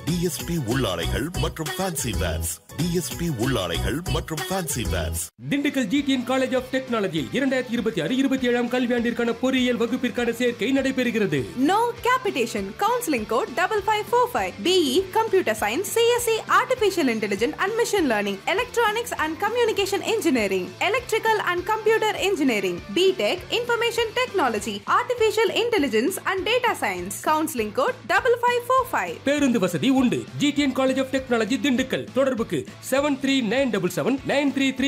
DSP உள்ளாடைகள் மற்றும் fancy verse. DSP உள்ளாடைகள் மற்றும் fancy verse. Dindigul GTN college of technology 2026-27 கல்வியாண்டிற்கான பொறியியல் வகுப்பிற்கான சேர்க்கை நடைபெறுகிறது. No capitation. Counseling code 5545. BE Computer Science, CSE Artificial Intelligence and Machine Learning, Electronics and Communication Engineering, Electrical and Computer Engineering, BTech Information Technology, Artificial Intelligence and Data Science. Counseling code 5545. பேருந்து வசதி உண்டு. GTN college of technology Dindigul. தொடர்புக்கு 73977933